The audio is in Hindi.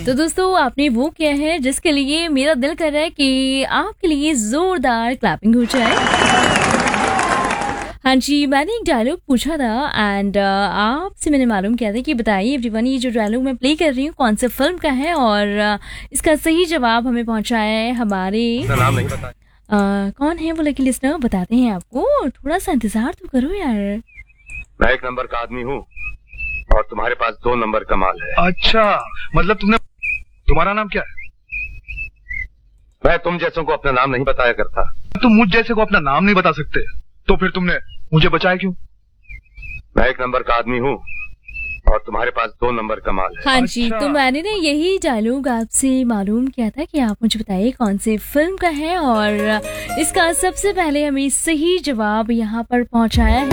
तो दोस्तों आपने वो किया है जिसके लिए मेरा दिल कर रहा है कि आपके लिए जोरदार क्लैपिंग हो जाए। हाँ जी, मैंने एक डायलॉग पूछा था एंड आपसे मैंने मालूम किया था कि बताइए एवरीवन ये जो डायलॉग मैं प्ले कर रही हूँ कौन से फिल्म का है और इसका सही जवाब हमें पहुँचाया है हमारे नाम नहीं पता। कौन है वो लकी लिस्नर, बताते हैं आपको, थोड़ा सा इंतजार तो करो यार। मैं 1 नंबर का आदमी हूँ और तुम्हारे पास 2 नंबर का माल है। अच्छा, मतलब तुम्हारा नाम क्या है? मैं तुम जैसों को अपना नाम नहीं बताया करता। तुम मुझ जैसे को अपना नाम नहीं बता सकते तो फिर तुमने मुझे बचाया क्यों? मैं 1 नंबर का आदमी हूँ और तुम्हारे पास 2 नंबर का माल है। हाँ जी, अच्छा। तो मैंने ना यही डायलॉग आपसे मालूम किया था कि आप मुझे बताइए कौन से फिल्म का है और इसका सबसे पहले हमें सही जवाब यहाँ पर पहुँचाया है